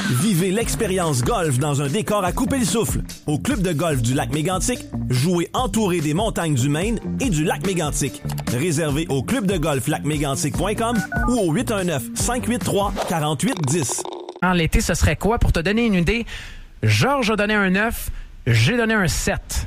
Vivez l'expérience golf dans un décor à couper le souffle. Au club de golf du lac Mégantic, jouez entouré des montagnes du Maine et du lac Mégantic. Réservé au clubdegolflacmégantic.com ou au 819-583-4810. L'été, ce serait quoi? Pour te donner une idée, Georges a donné un 9, j'ai donné un 7.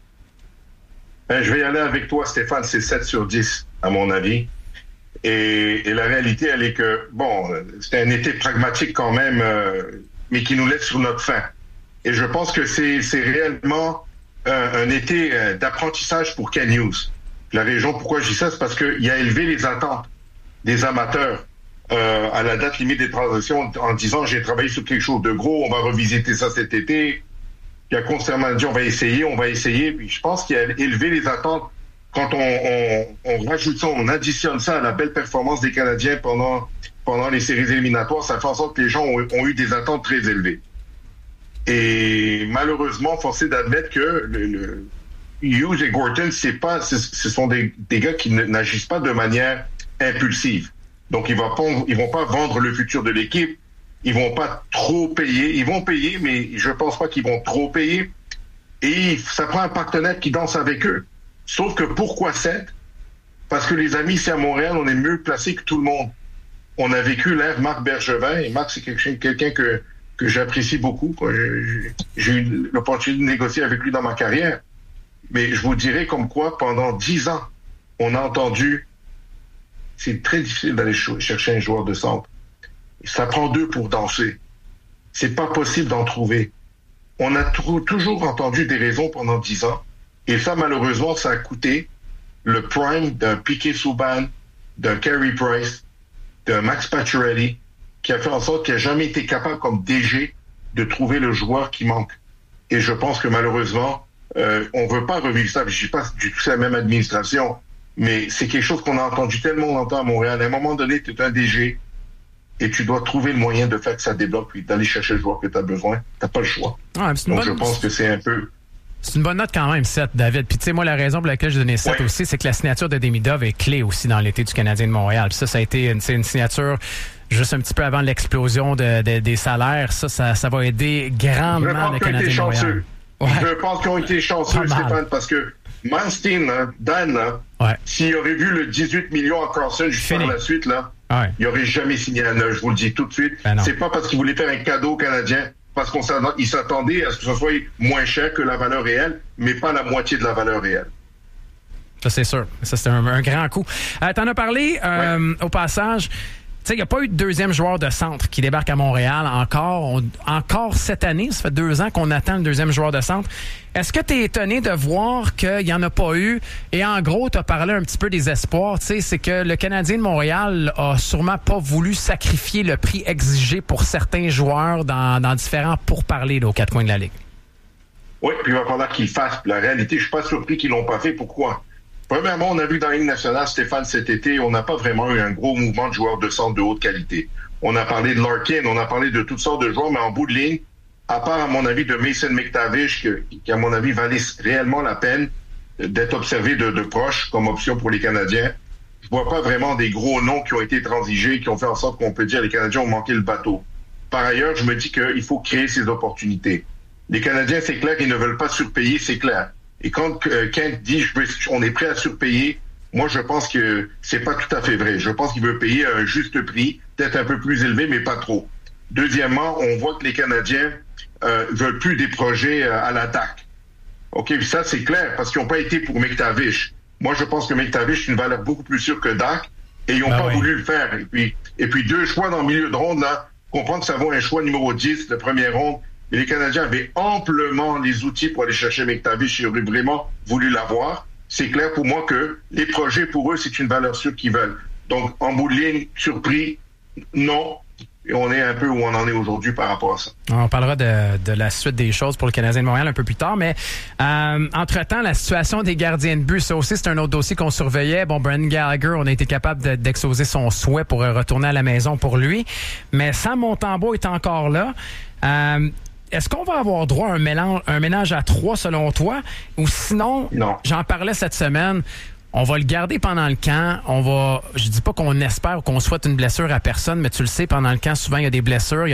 Je vais y aller avec toi, Stéphane, c'est 7 sur 10, à mon avis. Et la réalité, elle est que, bon, c'est un été pragmatique quand même, mais qui nous laisse sur notre faim. Et je pense que c'est réellement un été d'apprentissage pour Ken Hughes. La raison pourquoi je dis ça, c'est parce qu'il a élevé les attentes des amateurs à la date limite des transactions en disant « j'ai travaillé sur quelque chose de gros, on va revisiter ça cet été ». Il a constamment dit « on va essayer ». Puis je pense qu'il a élevé les attentes. Quand on rajoute ça, on additionne ça à la belle performance des Canadiens pendant les séries éliminatoires, ça fait en sorte que les gens ont eu des attentes très élevées. Et malheureusement, forcé d'admettre que Hughes et Gorton, ce sont des gars qui n'agissent pas de manière impulsive. Donc ils vont pas vendre le futur de l'équipe, ils vont pas trop payer, ils vont payer, mais je pense pas qu'ils vont trop payer. Et ça prend un partenaire qui danse avec eux. Sauf que pourquoi 7? Parce que les amis, ici à Montréal, on est mieux placés que tout le monde. On a vécu l'ère Marc Bergevin, et Marc, c'est quelqu'un que j'apprécie beaucoup. J'ai eu l'opportunité de négocier avec lui dans ma carrière. Mais je vous dirais comme quoi, pendant 10 ans, on a entendu, c'est très difficile d'aller chercher un joueur de centre. Ça prend 2 pour danser. C'est pas possible d'en trouver. On a toujours entendu des raisons pendant 10 ans. Et ça, malheureusement, ça a coûté le prime d'un Piquet Subban, d'un Carey Price, d'un Max Pacioretty, qui a fait en sorte qu'il n'a jamais été capable, comme DG, de trouver le joueur qui manque. Et je pense que malheureusement, on veut pas revivre ça. Je ne dis pas du tout la même administration, mais c'est quelque chose qu'on a entendu tellement longtemps à Montréal. À un moment donné, tu es un DG et tu dois trouver le moyen de faire que ça débloque puis d'aller chercher le joueur que tu as besoin. Tu n'as pas le choix. Donc, je pense que c'est un peu... C'est une bonne note quand même, 7, David. Puis tu sais, moi, la raison pour laquelle j'ai donné 7 aussi, c'est que la signature de Demidov est clé aussi dans l'été du Canadien de Montréal. Puis ça a été une signature juste un petit peu avant l'explosion des salaires. Ça va aider grandement le Canadien de Montréal. Ouais. Je pense qu'ils ont été chanceux, Stéphane, parce que Manstein, Dan, s'il aurait vu le 18 millions en Carlson juste par la suite, il n'aurait jamais signé un 9, je vous le dis tout de suite. C'est pas parce qu'il voulait faire un cadeau au Canadien, parce qu'il s'attendait à ce que ce soit moins cher que la valeur réelle, mais pas la moitié de la valeur réelle. Ça, c'est sûr. Ça, c'est un grand coup. T'en as parlé au passage. Tu sais, il n'y a pas eu de deuxième joueur de centre qui débarque à Montréal encore cette année. Ça fait 2 ans qu'on attend le deuxième joueur de centre. Est-ce que tu es étonné de voir qu'il n'y en a pas eu? Et en gros, tu as parlé un petit peu des espoirs. Tu sais, c'est que le Canadien de Montréal a sûrement pas voulu sacrifier le prix exigé pour certains joueurs dans différents pourparlers aux 4 coins de la Ligue. Oui, puis il va falloir qu'ils le fassent. La réalité, je suis pas surpris qu'ils l'ont pas fait. Pourquoi? Premièrement, on a vu dans la Ligue nationale, Stéphane, cet été, on n'a pas vraiment eu un gros mouvement de joueurs de centre de haute qualité. On a parlé de Larkin, on a parlé de toutes sortes de joueurs, mais en bout de ligne, à part, à mon avis, de Mason McTavish, qui à mon avis, valait réellement la peine d'être observé de proche comme option pour les Canadiens, je vois pas vraiment des gros noms qui ont été transigés, qui ont fait en sorte qu'on peut dire les Canadiens ont manqué le bateau. Par ailleurs, je me dis qu'il faut créer ces opportunités. Les Canadiens, c'est clair qu'ils ne veulent pas surpayer, c'est clair. Et quand Kent dit on est prêt à surpayer, moi je pense que c'est pas tout à fait vrai. Je pense qu'il veut payer un juste prix, peut-être un peu plus élevé, mais pas trop. Deuxièmement, on voit que les Canadiens veulent plus des projets à l'attaque. OK, ça c'est clair, parce qu'ils n'ont pas été pour McTavish. Moi je pense que McTavish est une valeur beaucoup plus sûre que Dak, et ils n'ont pas voulu le faire. Et puis 2 choix dans le milieu de ronde, là, comprendre que ça vaut un choix numéro 10 de première ronde. Et les Canadiens avaient amplement les outils pour aller chercher McTavish. Ils auraient vraiment voulu l'avoir. C'est clair pour moi que les projets, pour eux, c'est une valeur sûre qu'ils veulent. Donc, en bout de ligne, surpris, non. Et on est un peu où on en est aujourd'hui par rapport à ça. On parlera de la suite des choses pour le Canadien de Montréal un peu plus tard, mais entre-temps, la situation des gardiens de but, ça aussi, c'est un autre dossier qu'on surveillait. Bon, Brendan Gallagher, on a été capable d'exaucer son souhait pour retourner à la maison pour lui, mais Sam Montembeault est encore là. Est-ce qu'on va avoir droit à un ménage à 3 selon toi? Ou sinon, j'en parlais cette semaine, on va le garder pendant le camp. Je dis pas qu'on espère ou qu'on souhaite une blessure à personne, mais tu le sais, pendant le camp, souvent, il y a des blessures.